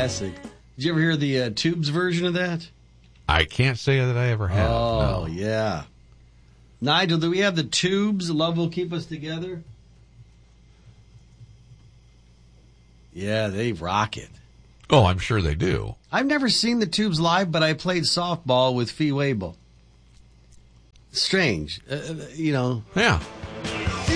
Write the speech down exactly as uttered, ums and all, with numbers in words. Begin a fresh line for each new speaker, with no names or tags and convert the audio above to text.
classic. Did you ever hear the uh, Tubes version of that?
I can't say that I ever have.
Oh,
no.
yeah. Nigel, do we have the Tubes, Love Will Keep Us Together? Yeah, they rock it.
Oh, I'm sure they do.
I've never seen the Tubes live, but I played softball with Fee Waybill. Strange. Uh, you know.
Yeah.